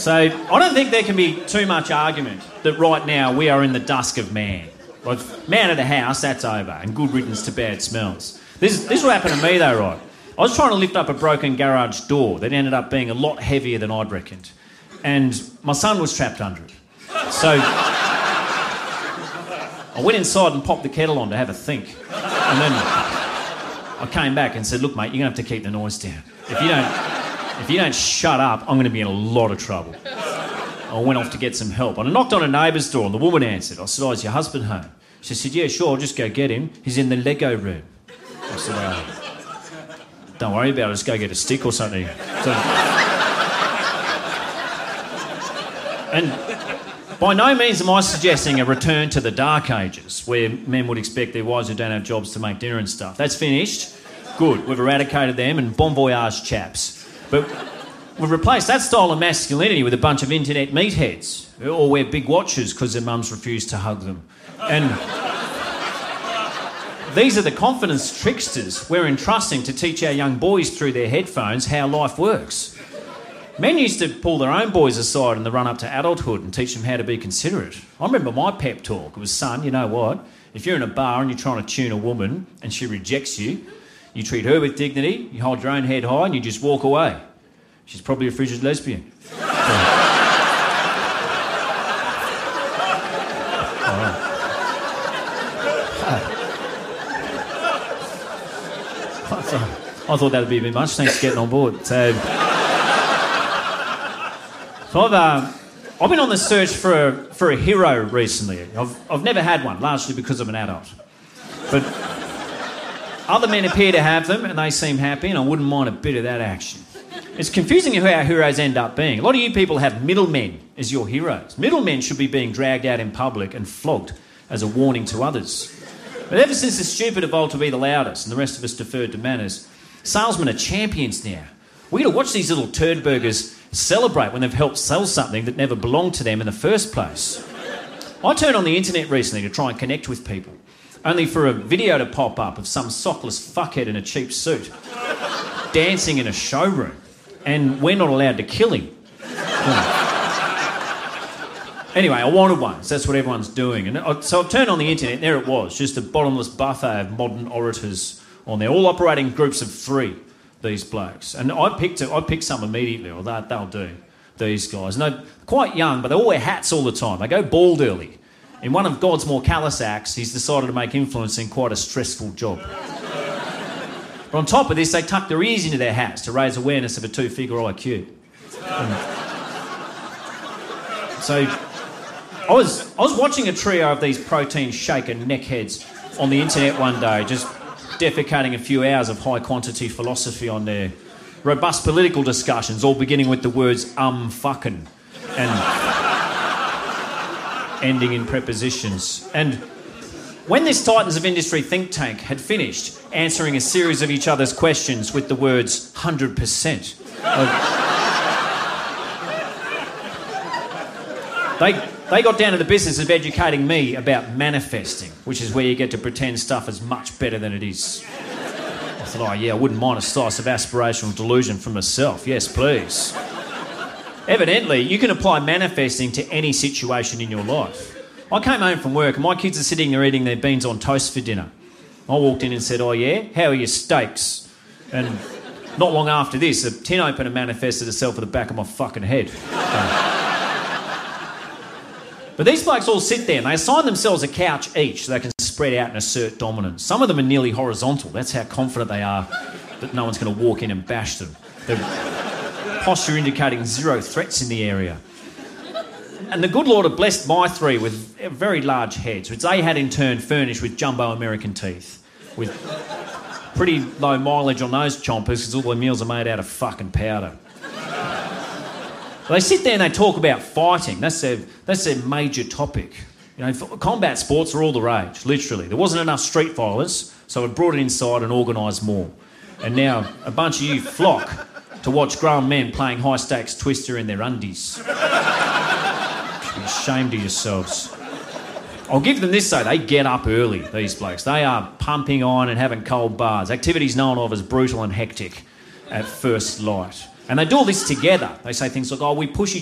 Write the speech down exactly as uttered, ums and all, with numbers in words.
So I don't think there can be too much argument that right now we are in the dusk of man. Like, man of the house, that's over, and good riddance to bad smells. This, this will happen to me though, right? I was trying to lift up a broken garage door that ended up being a lot heavier than I'd reckoned. And my son was trapped under it. So I went inside and popped the kettle on to have a think. And then I came back and said, look, mate, you're going to have to keep the noise down. If you don't, if you don't shut up, I'm going to be in a lot of trouble. I went off to get some help. And I knocked on a neighbour's door and the woman answered. I said, oh, is your husband home? She said, yeah, sure, I'll just go get him. He's in the Lego room. I said, oh, don't worry about it, just go get a stick or something. So, and by no means am I suggesting a return to the dark ages where men would expect their wives who don't have jobs to make dinner and stuff. That's finished. Good, we've eradicated them and bon voyage chaps. But we've replaced that style of masculinity with a bunch of internet meatheads who all wear big watches because their mums refuse to hug them. And these are the confidence tricksters we're entrusting to teach our young boys through their headphones how life works. Men used to pull their own boys aside in the run-up to adulthood and teach them how to be considerate. I remember my pep talk. It was, son, you know what? If you're in a bar and you're trying to tune a woman and she rejects you, you treat her with dignity, you hold your own head high and you just walk away. She's probably a frigid lesbian. So, I thought, I thought that would be a bit much. Thanks for getting on board. So, so I've, uh, I've been on the search for a, for a hero recently. I've, I've never had one, largely because I'm an adult. But other men appear to have them and they seem happy, and I wouldn't mind a bit of that action. It's confusing who our heroes end up being. A lot of you people have middlemen as your heroes. Middlemen should be being dragged out in public and flogged as a warning to others. But ever since the stupid evolved to be the loudest and the rest of us deferred to manners, salesmen are champions now. We got to watch these little turd burgers celebrate when they've helped sell something that never belonged to them in the first place. I turned on the internet recently to try and connect with people, only for a video to pop up of some sockless fuckhead in a cheap suit dancing in a showroom, and we're not allowed to kill him. Anyway, I wanted one, so that's what everyone's doing. And I, so I turned on the internet, and there it was, just a bottomless buffet of modern orators on there, all operating groups of three, these blokes. And I picked it, I picked some immediately, or they, they'll do, these guys. And they're quite young, but they all wear hats all the time. They go bald early. In one of God's more callous acts, he's decided to make influencing quite a stressful job. But on top of this, they tuck their ears into their hats to raise awareness of a two-figure I Q. Um, so I was I was watching a trio of these protein shaker neckheads on the internet one day, just defecating a few hours of high-quantity philosophy on their robust political discussions, all beginning with the words um fucking and ending in prepositions. And when this Titans of Industry think tank had finished answering a series of each other's questions with the words one hundred percent, uh, they, they got down to the business of educating me about manifesting, which is where you get to pretend stuff is much better than it is. I thought, oh yeah, I wouldn't mind a slice of aspirational delusion for myself. Yes, please. Evidently, you can apply manifesting to any situation in your life. I came home from work and my kids are sitting there eating their beans on toast for dinner. I walked in and said, oh yeah, how are your steaks? And not long after this, a tin opener manifested itself at the back of my fucking head. But these blokes all sit there and they assign themselves a couch each so they can spread out and assert dominance. Some of them are nearly horizontal. That's how confident they are that no one's going to walk in and bash them. Their posture indicating zero threats in the area. And the good Lord had blessed my three with very large heads, which they had in turn furnished with jumbo American teeth, with pretty low mileage on those chompers because all their meals are made out of fucking powder. They sit there and they talk about fighting. That's their, that's their major topic. You know, combat sports are all the rage, literally. There wasn't enough street violence, so I brought it inside and organised more. And now a bunch of you flock to watch grown men playing high-stakes Twister in their undies. Be ashamed of yourselves. I'll give them this though, they get up early, these blokes. They are pumping on and having cold baths, activities known of as brutal and hectic at first light. And they do all this together. They say things like, oh, we push each